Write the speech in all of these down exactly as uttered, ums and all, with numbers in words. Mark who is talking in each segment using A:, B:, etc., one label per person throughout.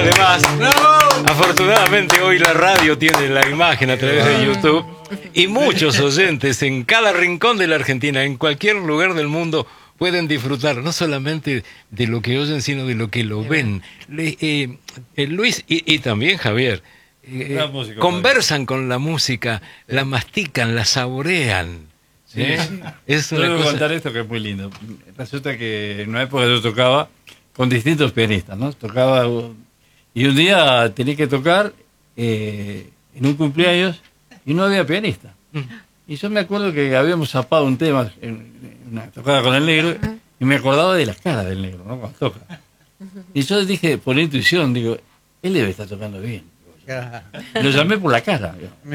A: además, afortunadamente hoy la radio tiene la imagen a través de YouTube y muchos oyentes en cada rincón de la Argentina, en cualquier lugar del mundo, pueden disfrutar no solamente de lo que oyen, sino de lo que lo ven. Le, eh, eh, Luis y, y también Javier eh, música, conversan con la música, la mastican, la saborean.
B: Sí,
A: ¿eh?
B: sí.
A: Es
B: Yo
A: una
B: voy a
A: cosa...
B: contar esto que es muy lindo. Resulta que en una época yo tocaba con distintos pianistas, ¿no? Tocaba y un día tenía que tocar eh, en un cumpleaños y no había pianista. Y yo me acuerdo que habíamos zapado un tema en una tocada con el negro y me acordaba de la cara del negro, ¿no? Cuando toca. Y yo dije, por intuición, digo, él debe estar tocando bien. Lo llamé por la cara.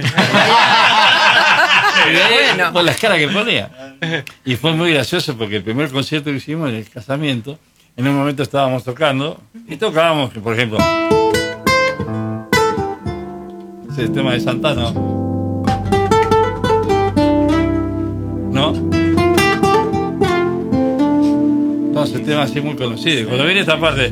B: Bueno. Por las caras que ponía. Y fue muy gracioso porque el primer concierto que hicimos en el casamiento, en un momento estábamos tocando y tocábamos, por ejemplo, ese tema de Santana. ¿No? No, ese tema así muy conocido. Cuando viene esta parte,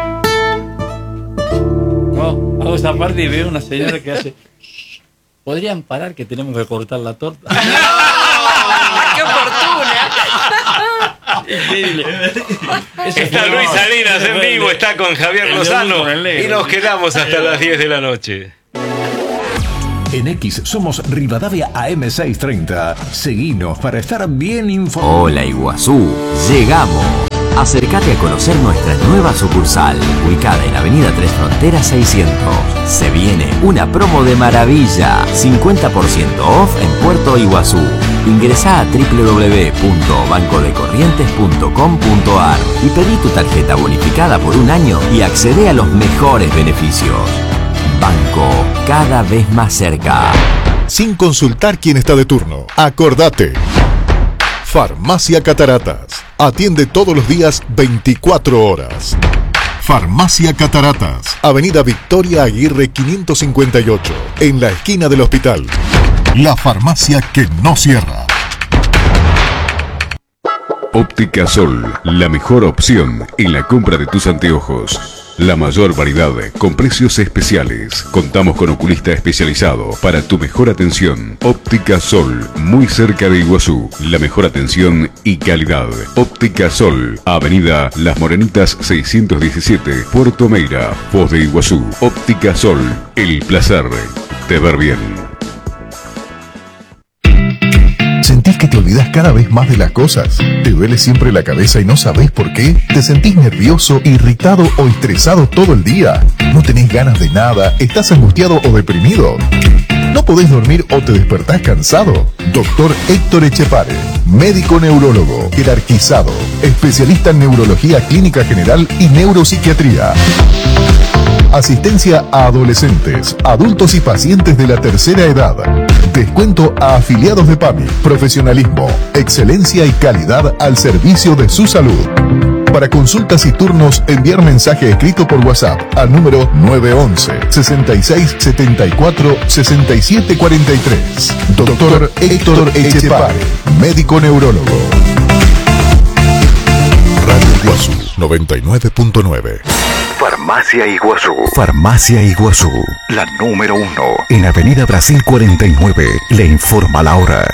B: no, hago esa parte y veo una señora que hace. ¿Podrían parar que tenemos que cortar la torta?
C: ¡No! ¡Qué oportuna!
B: Increíble.
A: Está Luis Salinas en vivo, está con Javier Lozano y nos quedamos hasta las diez de la noche.
D: En X somos Rivadavia A M seiscientos treinta. Seguinos para estar bien informados.
E: Hola Iguazú, llegamos. Acércate a conocer nuestra nueva sucursal, ubicada en Avenida Tres Fronteras seiscientos. Se viene una promo de maravilla, cincuenta por ciento off en Puerto Iguazú. Ingresá a doble u doble u doble u punto banco de corrientes punto com punto a r y pedí tu tarjeta bonificada por un año y accede a los mejores beneficios. Banco, cada vez más cerca.
F: Sin consultar quién está de turno. Acordate. Farmacia Cataratas. Atiende todos los días veinticuatro horas. Farmacia Cataratas. Avenida Victoria Aguirre quinientos cincuenta y ocho. En la esquina del hospital. La farmacia que no cierra.
G: Óptica Sol, la mejor opción en la compra de tus anteojos. La mayor variedad con precios especiales. Contamos con oculista especializado para tu mejor atención. Óptica Sol, muy cerca de Iguazú. La mejor atención y calidad. Óptica Sol, Avenida Las Morenitas seiscientos diecisiete, Puerto Meira, Foz de Iguazú. Óptica Sol, el placer de ver bien.
F: ¿Sentís que te olvidás cada vez más de las cosas? ¿Te duele siempre la cabeza y no sabés por qué? ¿Te sentís nervioso, irritado o estresado todo el día? ¿No tenés ganas de nada? ¿Estás angustiado o deprimido? ¿No podés dormir o te despertás cansado? Doctor Héctor Echepare, médico neurólogo, jerarquizado, especialista en neurología clínica general y neuropsiquiatría. Asistencia a adolescentes, adultos y pacientes de la tercera edad. Descuento a afiliados de PAMI. Profesionalismo, excelencia y calidad al servicio de su salud. Para consultas y turnos, enviar mensaje escrito por WhatsApp al número nueve once, sesenta y seis setenta y cuatro, sesenta y siete cuarenta y tres. Doctor Héctor Echepare, médico neurólogo. Radio Iguazú noventa y nueve punto nueve.
D: Farmacia Iguazú. Farmacia Iguazú, la número uno. En Avenida Brasil cuarenta y nueve. Le informa la hora.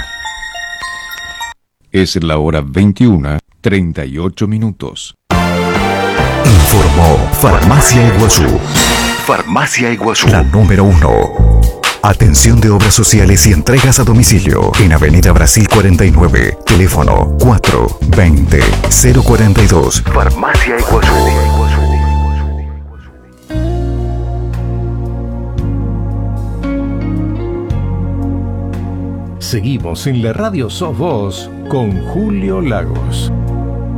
G: Es la hora veintiuna, treinta y ocho minutos.
D: Informó Farmacia Iguazú. Farmacia Iguazú, la número uno. Atención de obras sociales y entregas a domicilio. En Avenida Brasil cuarenta y nueve. Teléfono cuatro veinte, cero cuarenta y dos. Farmacia Iguazú. Seguimos en la radio Sos Vos con Julio Lagos.